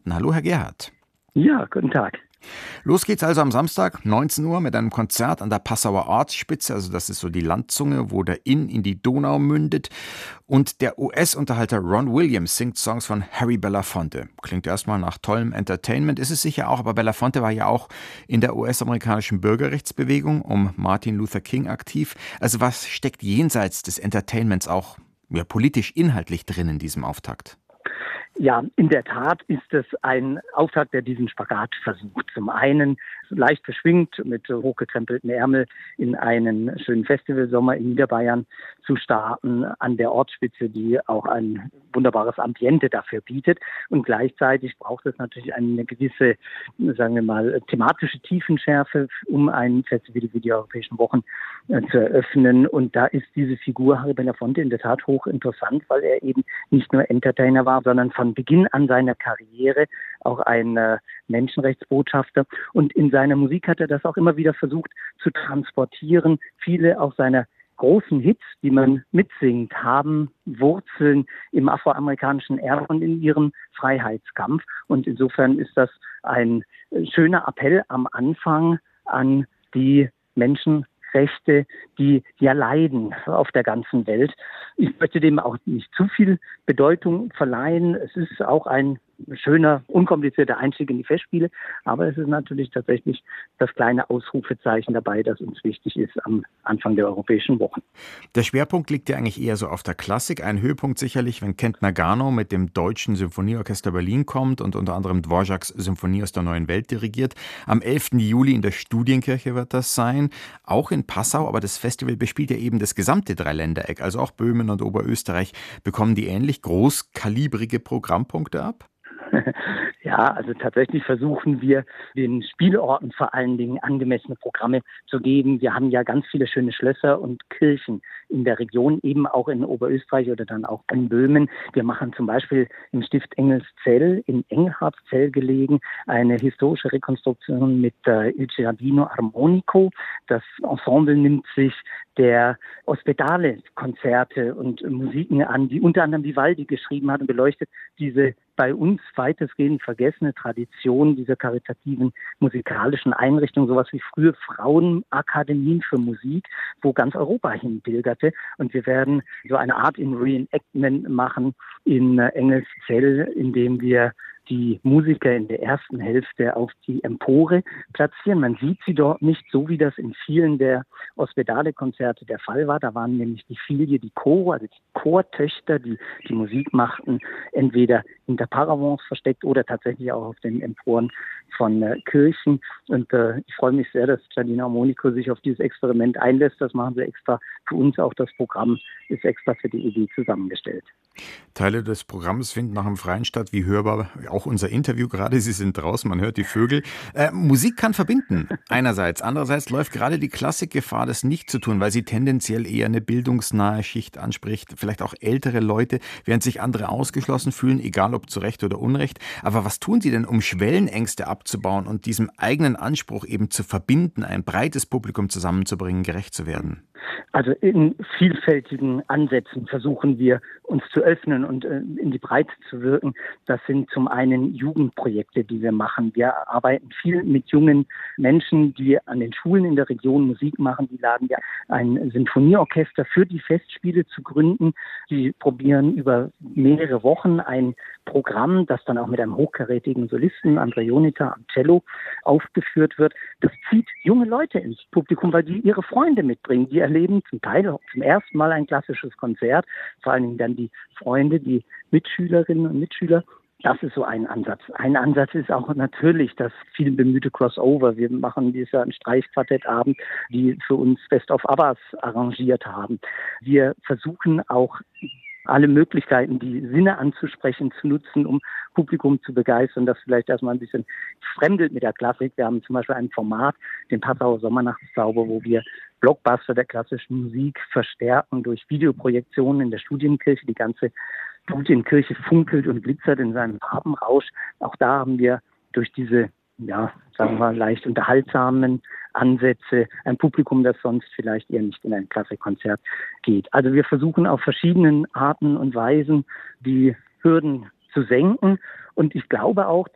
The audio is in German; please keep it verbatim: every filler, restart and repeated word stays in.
Garten. Hallo, Herr Gerhardt. Ja, guten Tag. Los geht's also am Samstag, neunzehn Uhr, mit einem Konzert an der Passauer Ortsspitze. Also das ist so die Landzunge, wo der Inn in die Donau mündet. Und der U S-Unterhalter Ron Williams singt Songs von Harry Belafonte. Klingt erstmal nach tollem Entertainment, ist es sicher auch. Aber Belafonte war ja auch in der U S-amerikanischen Bürgerrechtsbewegung um Martin Luther King aktiv. Also was steckt jenseits des Entertainments auch ja, politisch inhaltlich drin in diesem Auftakt? Ja, in der Tat ist es ein Auftakt, der diesen Spagat versucht. Zum einen leicht verschwingt mit hochgekrempelten Ärmel in einen schönen Festivalsommer in Niederbayern zu starten, an der Ortsspitze, die auch ein wunderbares Ambiente dafür bietet. Und gleichzeitig braucht es natürlich eine gewisse, sagen wir mal, thematische Tiefenschärfe, um ein Festival wie die Europäischen Wochen äh, zu eröffnen. Und da ist diese Figur Harry Belafonte in der Tat hochinteressant, weil er eben nicht nur Entertainer war, sondern von Beginn an seiner Karriere auch ein äh, Menschenrechtsbotschafter. Und in seiner Musik hat er das auch immer wieder versucht zu transportieren. Viele auch seiner großen Hits, die man mitsingt, haben Wurzeln im afroamerikanischen Erbe und in ihrem Freiheitskampf. Und insofern ist das ein schöner Appell am Anfang an die Menschenrechte, die ja leiden auf der ganzen Welt. Ich möchte dem auch nicht zu viel Bedeutung verleihen. Es ist auch ein schöner, unkomplizierter Einstieg in die Festspiele, aber es ist natürlich tatsächlich das kleine Ausrufezeichen dabei, das uns wichtig ist am Anfang der Europäischen Wochen. Der Schwerpunkt liegt ja eigentlich eher so auf der Klassik. Ein Höhepunkt sicherlich, wenn Kent Nagano mit dem Deutschen Symphonieorchester Berlin kommt und unter anderem Dvořáks Symphonie aus der Neuen Welt dirigiert. Am elften Juli in der Studienkirche wird das sein, auch in Passau, aber das Festival bespielt ja eben das gesamte Dreiländereck, also auch Böhmen und Oberösterreich. Bekommen die ähnlich großkalibrige Programmpunkte ab? Ja, also tatsächlich versuchen wir, den Spielorten vor allen Dingen angemessene Programme zu geben. Wir haben ja ganz viele schöne Schlösser und Kirchen in der Region, eben auch in Oberösterreich oder dann auch in Böhmen. Wir machen zum Beispiel im Stift Engelszell, in Engelhardzell gelegen, eine historische Rekonstruktion mit äh, Il Giardino Armonico. Das Ensemble nimmt sich der Ospedale-Konzerte und Musiken an, die unter anderem Vivaldi geschrieben hat und beleuchtet diese bei uns weitestgehend vergessene Tradition dieser karitativen musikalischen Einrichtung, sowas wie frühe Frauenakademien für Musik, wo ganz Europa hinpilgerte. Und wir werden so eine Art in Reenactment machen in Engelszell, indem wir die Musiker in der ersten Hälfte auf die Empore platzieren. Man sieht sie dort nicht, so wie das in vielen der Ospedale-Konzerte der Fall war. Da waren nämlich die Filie, die Choro, also die Chortöchter, die die Musik machten, entweder hinter Paravents versteckt oder tatsächlich auch auf den Emporen von äh, Kirchen. Und äh, ich freue mich sehr, dass Giardino Armonico sich auf dieses Experiment einlässt. Das machen sie extra für uns. Auch das Programm ist extra für die E W zusammengestellt. Teile des Programms finden nach dem Freien statt, wie hörbar auch unser Interview gerade. Sie sind draußen, man hört die Vögel. Äh, Musik kann verbinden, einerseits. Andererseits läuft gerade die Klassik Gefahr, das nicht zu tun, weil sie tendenziell eher eine bildungsnahe Schicht anspricht, vielleicht auch ältere Leute, während sich andere ausgeschlossen fühlen, egal ob zu Recht oder Unrecht. Aber was tun Sie denn, um Schwellenängste abzubauen und diesem eigenen Anspruch eben zu verbinden, ein breites Publikum zusammenzubringen, gerecht zu werden? Also in vielfältigen Ansätzen versuchen wir, uns zu öffnen und äh, in die Breite zu wirken. Das sind zum einen Jugendprojekte, die wir machen. Wir arbeiten viel mit jungen Menschen, die an den Schulen in der Region Musik machen. Die laden ja ein Sinfonieorchester für die Festspiele zu gründen. Die probieren über mehrere Wochen ein Programm, das dann auch mit einem hochkarätigen Solisten, André Jonita am Cello, aufgeführt wird. Das zieht junge Leute ins Publikum, weil die ihre Freunde mitbringen. Die erleben zum Teil zum ersten Mal ein klassisches Konzert, vor allen Dingen dann die Freunde, die Mitschülerinnen und Mitschüler. Das ist so ein Ansatz. Ein Ansatz ist auch natürlich das viel bemühte Crossover. Wir machen dieses Jahr einen Streichquartettabend, die für uns Best of Abbas arrangiert haben. Wir versuchen auch alle Möglichkeiten, die Sinne anzusprechen, zu nutzen, um Publikum zu begeistern, das vielleicht erstmal ein bisschen fremdelt mit der Klassik. Wir haben zum Beispiel ein Format, den Passauer Sommernachtszauber, wo wir Blockbuster der klassischen Musik verstärken durch Videoprojektionen in der Studienkirche. Die ganze Studienkirche funkelt und glitzert in seinem Farbenrausch. Auch da haben wir durch diese, ja, sagen wir, leicht unterhaltsamen Ansätze ein Publikum, das sonst vielleicht eher nicht in ein Klassikkonzert geht. Also wir versuchen auf verschiedenen Arten und Weisen die Hürden zu senken. Und ich glaube auch,